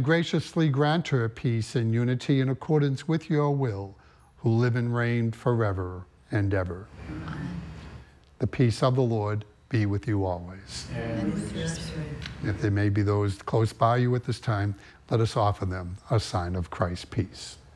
graciously grant her peace and unity in accordance with your will, who live and reign forever and ever. The peace of the Lord be with you always. And with your spirit. If there may be those close by you at this time, let us offer them a sign of Christ's peace.